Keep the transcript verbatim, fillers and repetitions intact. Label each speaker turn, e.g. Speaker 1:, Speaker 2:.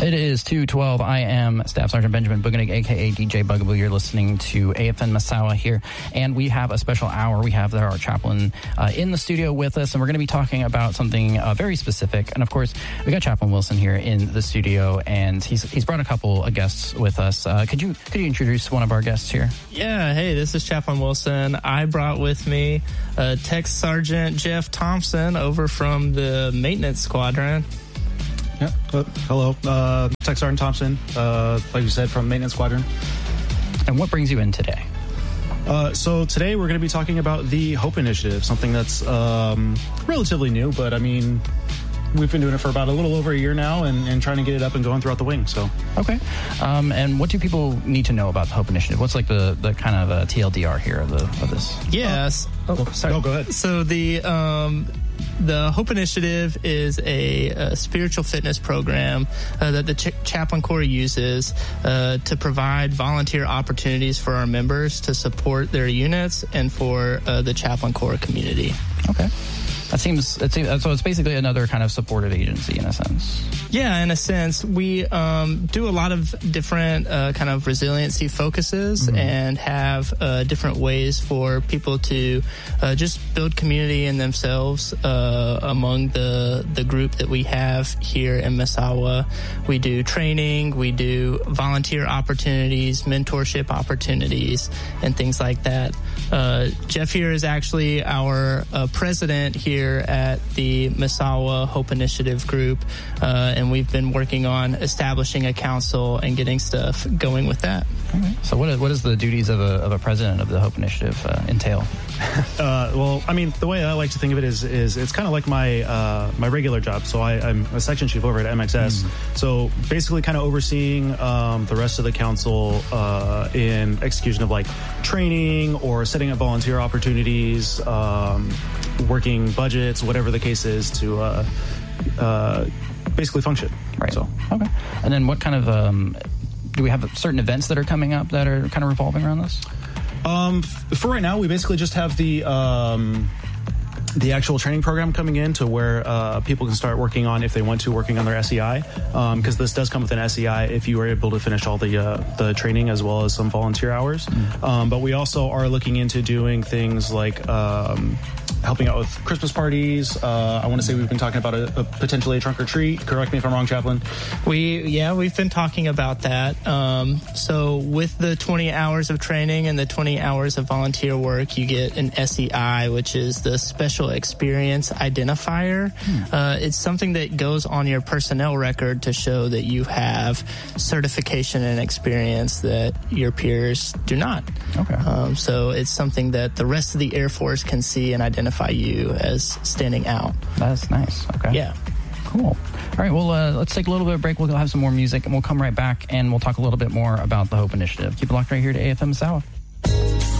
Speaker 1: It is two twelve. I am Staff Sergeant Benjamin Buganig, a k a. D J Bugaboo. You're listening to A F N Massawa here, and we have a special hour. We have our chaplain uh, in the studio with us, and we're going to be talking about something uh, very specific. And, of course, we got Chaplain Wilson here in the studio, and he's he's brought a couple of guests with us. Uh, could you could you introduce one of our guests here?
Speaker 2: Yeah, hey, this is Chaplain Wilson. I brought with me uh, Tech Sergeant Jeff Thompson over from the Maintenance Squadron.
Speaker 3: Yeah. Uh, hello, uh, Tech Sergeant Thompson, uh, like you said, from Maintenance Squadron.
Speaker 1: And what brings you in today?
Speaker 3: Uh, so today we're going to be talking about the HOPE Initiative, something that's um, relatively new, but I mean, we've been doing it for about a little over a year now and, and trying to get it up and going throughout the wing. So
Speaker 1: okay. Um, and what do people need to know about the HOPE Initiative? What's like the, the kind of uh, T L D R here of, the, of this?
Speaker 2: Yes.
Speaker 3: Oh, oh, sorry. Oh, go ahead.
Speaker 2: So the... Um, The HOPE Initiative is a, a spiritual fitness program uh, that the Ch- Chaplain Corps uses uh, to provide volunteer opportunities for our members to support their units and for uh, the Chaplain Corps community.
Speaker 1: Okay. That seems, it seems, so it's basically another kind of supportive agency in a sense.
Speaker 2: Yeah, in a sense. We um, do a lot of different uh, kind of resiliency focuses mm-hmm. and have uh, different ways for people to uh, just build community in themselves uh, among the, the group that we have here in Massawa. We do training, we do volunteer opportunities, mentorship opportunities, and things like that. Uh, Jeff here is actually our uh, president here at the Massawa HOPE Initiative group, uh, and we've been working on establishing a council and getting stuff going with that.
Speaker 1: Okay. So what, is, what does the duties of a, of a president of the HOPE Initiative uh, entail?
Speaker 3: Uh, well, I mean, the way I like to think of it is, is it's kind of like my uh, my regular job. So I, I'm a section chief over at M X S. Mm. So basically kind of overseeing um, the rest of the council uh, in execution of like training or setting up volunteer opportunities, um, working budgets, whatever the case is, to uh, uh, basically function.
Speaker 1: Right.
Speaker 3: So
Speaker 1: okay. And then what kind of um, do we have certain events that are coming up that are kind of revolving around this?
Speaker 3: Um, for right now, we basically just have the um, the actual training program coming in to where uh, people can start working on, if they want to, working on their S E I, because um, this does come with an S E I if you are able to finish all the uh, the training as well as some volunteer hours. Mm. Um, but we also are looking into doing things like um, helping out with Christmas parties. Uh, I want to say we've been talking about a, a potentially a trunk or treat. Correct me if I'm wrong, Chaplain.
Speaker 2: We yeah, we've been talking about that. Um, so with the twenty hours of training and the twenty hours of volunteer work, you get an S E I, which is the Special Experience Identifier. Hmm. Uh, it's something that goes on your personnel record to show that you have certification and experience that your peers do not.
Speaker 1: Okay.
Speaker 2: Um, so it's something that the rest of the Air Force can see and identify you as standing out.
Speaker 1: That's nice. Okay.
Speaker 2: Yeah.
Speaker 1: Cool. All right, well, uh, let's take a little bit of break. We'll have some more music, and we'll come right back, and we'll talk a little bit more about the HOPE Initiative. Keep it locked right here to A F M Massawa.